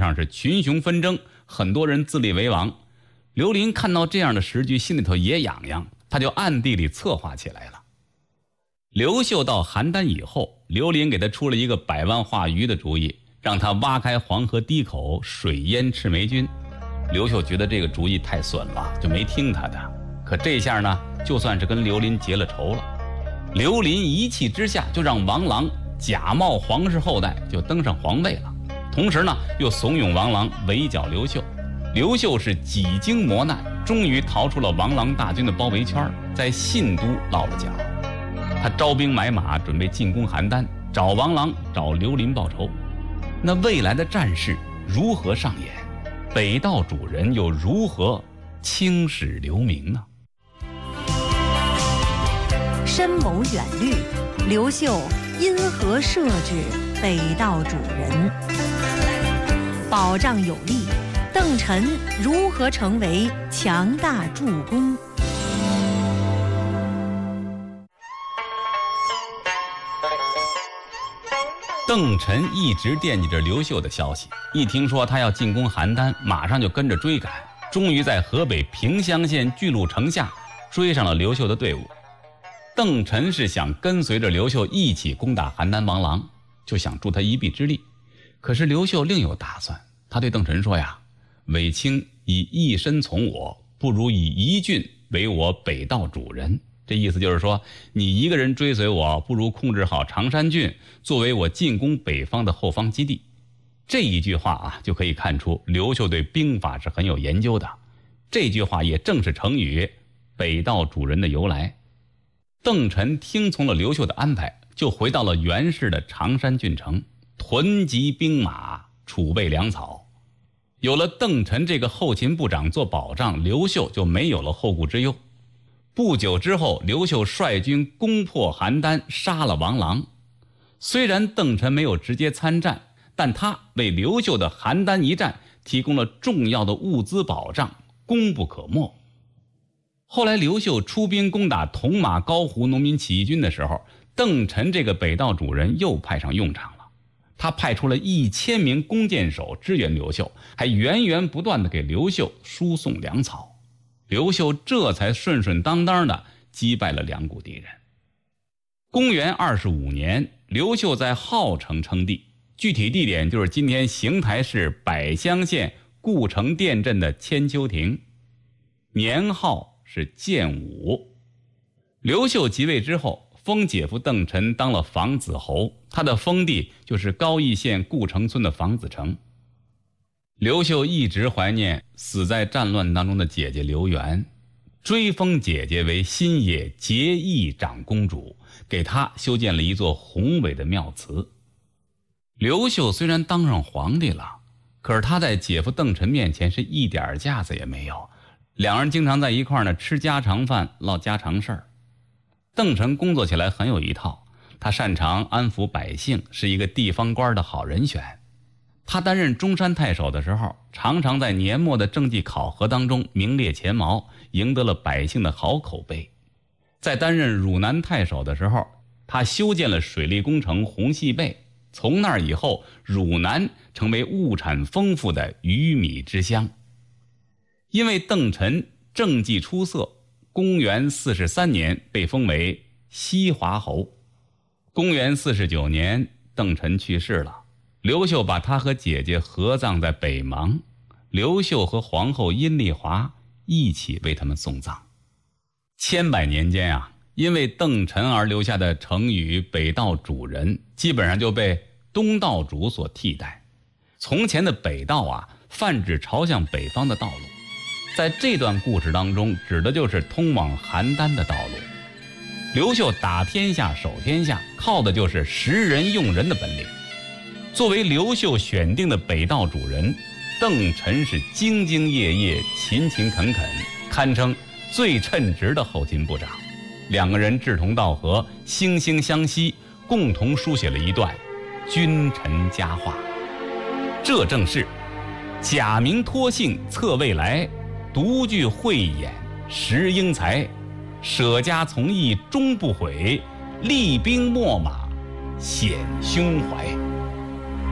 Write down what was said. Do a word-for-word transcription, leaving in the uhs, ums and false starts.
上是群雄纷争，很多人自立为王。刘林看到这样的时局，心里头也痒痒，他就暗地里策划起来了。刘秀到邯郸以后，刘林给他出了一个百万化鱼的主意，让他挖开黄河堤口，水淹赤眉军。刘秀觉得这个主意太损了，就没听他的。可这下呢，就算是跟刘林结了仇了。刘林一气之下，就让王朗假冒皇室后代，就登上皇位了。同时呢，又怂恿王朗围剿刘秀。刘秀是几经磨难，终于逃出了王朗大军的包围圈，在信都落了脚。他招兵买马，准备进攻邯郸，找王朗，找刘林报仇。那未来的战事如何上演？北道主人又如何青史留名呢？ 深谋远虑，刘秀因何设置北道主人？保障有力，邓晨如何成为强大助攻？ 邓晨一直惦记着刘秀的消息，一听说他要进攻邯郸，马上就跟着追赶，终于在河北平乡县巨鹿城下追上了刘秀的队伍。邓晨是想跟随着刘秀一起攻打邯郸王郎，就想助他一臂之力。可是刘秀另有打算，他对邓晨说呀：“韦卿以一身从我，不如以一郡为我北道主人。”这意思就是说，你一个人追随我，不如控制好常山郡，作为我进攻北方的后方基地。这一句话啊，就可以看出刘秀对兵法是很有研究的。这句话也正是成语北道主人的由来。邓晨听从了刘秀的安排，就回到了原氏的常山郡城，囤积兵马，储备粮草。有了邓晨这个后勤部长做保障，刘秀就没有了后顾之忧。不久之后，刘秀率军攻破邯郸，杀了王朗。虽然邓晨没有直接参战，但他为刘秀的邯郸一战提供了重要的物资保障，功不可没。后来刘秀出兵攻打铜马高湖农民起义军的时候，邓晨这个北道主人又派上用场了。他派出了一千名弓箭手支援刘秀，还源源不断地给刘秀输送粮草。刘秀这才顺顺当当地击败了两股敌人。公元二十五年，刘秀在郜城称帝，具体地点就是今天邢台市百乡县故城店镇的千秋亭，年号是建武。刘秀即位之后，封姐夫邓晨当了房子侯，他的封地就是高邑县故城村的房子城。刘秀一直怀念死在战乱当中的姐姐刘元，追封姐姐为新野结义长公主，给她修建了一座宏伟的庙祠。刘秀虽然当上皇帝了，可是他在姐夫邓晨面前是一点架子也没有，两人经常在一块儿呢吃家常饭，唠家常事儿。邓晨工作起来很有一套，他擅长安抚百姓，是一个地方官的好人选。他担任中山太守的时候，常常在年末的政绩考核当中名列前茅，赢得了百姓的好口碑。在担任汝南太守的时候，他修建了水利工程红细背，从那以后，汝南成为物产丰富的鱼米之乡。因为邓晨政绩出色，公元四十三年被封为西华侯。公元四十九年，邓晨去世了。刘秀把他和姐姐合葬在北邙，刘秀和皇后阴丽华一起为他们送葬。千百年间啊，因为邓晨而留下的成语北道主人，基本上就被东道主所替代。从前的北道啊，泛指朝向北方的道路，在这段故事当中，指的就是通往邯郸的道路。刘秀打天下守天下，靠的就是识人用人的本领。作为刘秀选定的北道主人，邓晨是兢兢业业、勤勤恳恳，堪称最称职的后勤部长。两个人志同道合，惺惺相惜，共同书写了一段君臣佳话。这正是假名托姓测未来，独具慧眼识英才，舍家从义终不悔，厉兵秣马显胸怀。